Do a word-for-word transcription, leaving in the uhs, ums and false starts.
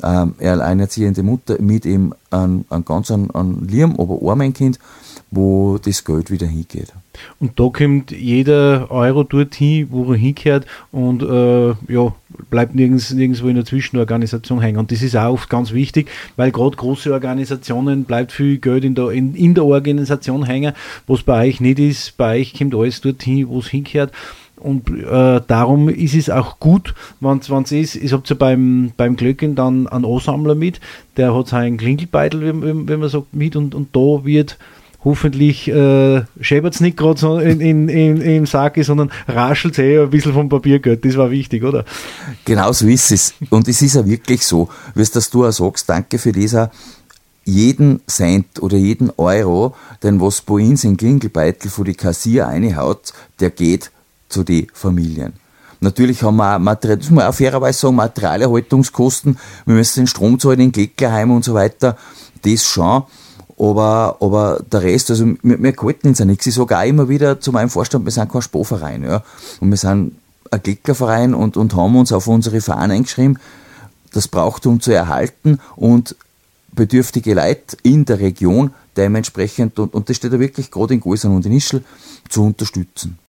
ähm, eine alleinerziehende Mutter mit eben einem, einem ganz einen, einen lieben, aber armen Kind, wo das Geld wieder hingeht. Und da kommt jeder Euro dorthin, wo er hingehört und äh, ja, bleibt nirgends, nirgendwo in der Zwischenorganisation hängen. Und das ist auch oft ganz wichtig, weil gerade große Organisationen bleibt viel Geld in der, in, in der Organisation hängen, was bei euch nicht ist. Bei euch kommt alles dorthin, wo es hingehört. Und äh, darum ist es auch gut, wenn es ist, ich habe ja beim, beim Glöckchen dann einen Ansammler mit, der hat seinen Klingelbeutel, wenn, wenn man sagt, mit und, und da wird hoffentlich äh, schäbert es nicht gerade so in, in, in, im Sack, sondern raschelt es eh ein bisschen vom Papiergeld. Das war wichtig, oder? Genau so ist es. Und es ist ja wirklich so, wie es das du auch sagst, danke für das auch, jeden Cent oder jeden Euro, den was bei uns in den Klingelbeutel von die Kassier reinhaut, der geht zu den Familien. Natürlich haben wir auch, Material, das muss man auch fairerweise sagen, Materialerhaltungskosten, wir müssen den Strom zahlen, den Kleckerheim und so weiter, das schon. Aber, aber der Rest, also wir, wir halten uns ja nichts. Ich sage auch immer wieder zu meinem Vorstand, wir sind kein Sparverein. Ja. Und wir sind ein Kleckerverein und, und haben uns auf unsere Fahnen eingeschrieben, das Brauchtum zu erhalten und bedürftige Leute in der Region dementsprechend, und, und das steht ja wirklich gerade in Gäusern und in Ischl, zu unterstützen.